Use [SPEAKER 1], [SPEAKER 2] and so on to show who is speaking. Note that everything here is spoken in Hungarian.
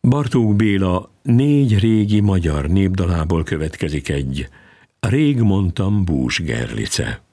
[SPEAKER 1] Bartók Béla 4 régi magyar népdalából következik egy Rég mondtam Bús Gerlice.